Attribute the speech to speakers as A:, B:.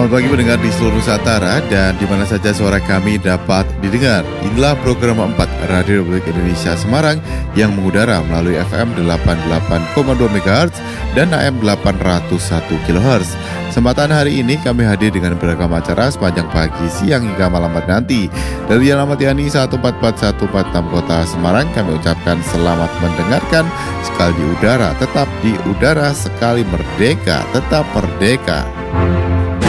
A: Selamat pagi pendengar di seluruh Nusantara dan di mana saja suara kami dapat didengar. Inilah program 4 Radio Republik Indonesia Semarang yang mengudara melalui FM 88,2 MHz dan AM 801 kHz. Kesempatan hari ini kami hadir dengan beragam acara sepanjang pagi, siang hingga malam hari nanti. Dari Alamat Yani 144146 Kota Semarang, kami ucapkan selamat mendengarkan. Sekali di udara, tetap di udara, sekali merdeka, tetap merdeka.